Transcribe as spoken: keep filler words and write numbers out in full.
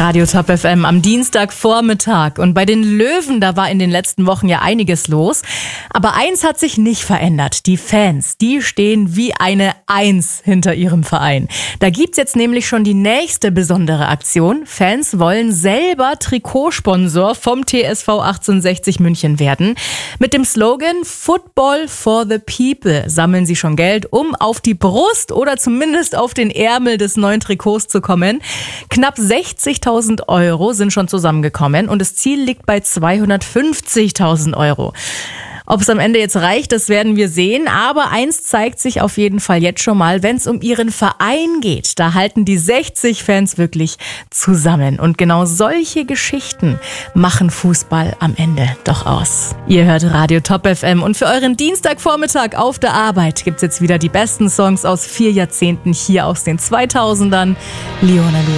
Radio Top F M am Dienstagvormittag. Und bei den Löwen, da war in den letzten Wochen ja einiges los. Aber eins hat sich nicht verändert. Die Fans, die stehen wie eine Eins hinter ihrem Verein. Da gibt's jetzt nämlich schon die nächste besondere Aktion. Fans wollen selber Trikotsponsor vom T S V achtzehnhundertsechzig München werden. Mit dem Slogan Football for the People sammeln sie schon Geld, um auf die Brust oder zumindest auf den Ärmel des neuen Trikots zu kommen. Knapp sechzigtausend Euro sind schon zusammengekommen und das Ziel liegt bei zweihundertfünfzigtausend Euro. Ob es am Ende jetzt reicht, das werden wir sehen. Aber eins zeigt sich auf jeden Fall jetzt schon mal, wenn es um ihren Verein geht. Da halten die sechzig Fans wirklich zusammen. Und genau solche Geschichten machen Fußball am Ende doch aus. Ihr hört Radio Top F M und für euren Dienstagvormittag auf der Arbeit gibt's jetzt wieder die besten Songs aus vier Jahrzehnten hier aus den zweitausendern. Leona Lewis.